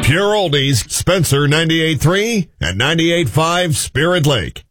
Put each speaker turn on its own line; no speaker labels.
Pure Oldies, Spencer 98.3 and 98.5 Spirit Lake.